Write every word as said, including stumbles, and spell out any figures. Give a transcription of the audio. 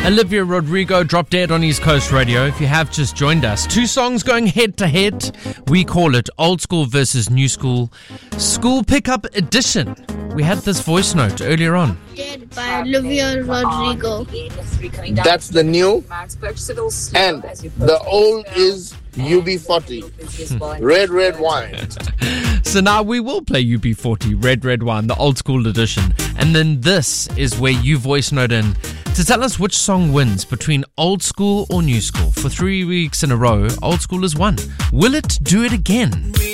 Olivia Rodrigo, Drop Dead on East Coast Radio. If you have just joined us, two songs going head to head. We call it Old School versus New School. School Pickup Edition. We had this voice note earlier on. Dead by Olivia Rodrigo. That's the new, and the old is U B forty. Red, red wine. So now we will play U B forty, Red Red Wine, the Old School edition. And then this is where you voice note in to tell us which song wins between Old School or New School. For three weeks in a row, Old School has won. Will it do it again?